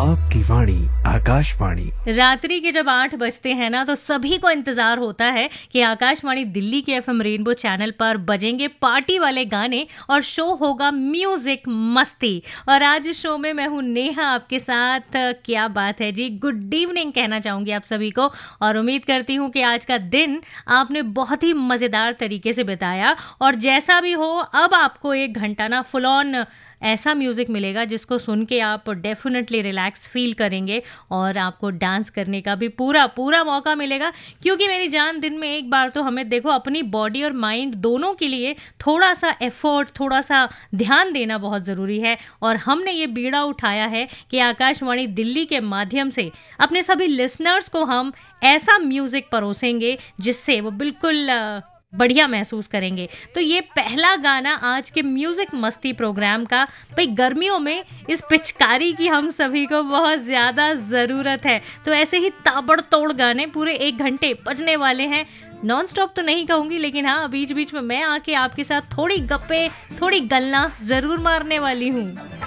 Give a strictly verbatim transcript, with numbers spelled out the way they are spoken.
आपकी वाणी आकाशवाणी। रात्रि के जब आठ बजते हैं ना तो सभी को इंतजार होता है कि आकाशवाणी दिल्ली के एफएम रेनबो चैनल पर बजेंगे पार्टी वाले गाने और शो होगा म्यूजिक मस्ती। और आज इस शो में मैं हूँ नेहा आपके साथ। क्या बात है जी, गुड इवनिंग कहना चाहूंगी आप सभी को और उम्मीद करती हूँ कि आज का दिन आपने बहुत ही मजेदार तरीके से बिताया। और जैसा भी हो, अब आपको एक घंटा ना फुल ऑन ऐसा म्यूज़िक मिलेगा जिसको सुन के आप डेफिनेटली रिलैक्स फील करेंगे और आपको डांस करने का भी पूरा पूरा मौका मिलेगा। क्योंकि मेरी जान, दिन में एक बार तो हमें देखो अपनी बॉडी और माइंड दोनों के लिए थोड़ा सा एफर्ट, थोड़ा सा ध्यान देना बहुत ज़रूरी है। और हमने ये बीड़ा उठाया है कि आकाशवाणी दिल्ली के माध्यम से अपने सभी लिसनर्स को हम ऐसा म्यूज़िक परोसेंगे जिससे वो बिल्कुल बढ़िया महसूस करेंगे। तो ये पहला गाना आज के म्यूजिक मस्ती प्रोग्राम का। भाई, गर्मियों में इस पिचकारी की हम सभी को बहुत ज़्यादा ज़रूरत है। तो ऐसे ही ताबड़तोड़ गाने पूरे एक घंटे बजने वाले हैं। नॉन स्टॉप तो नहीं कहूँगी, लेकिन हाँ, बीच बीच में मैं आके आपके साथ थोड़ी गप्पे, थोड़ी गल्ला ज़रूर मारने वाली हूँ।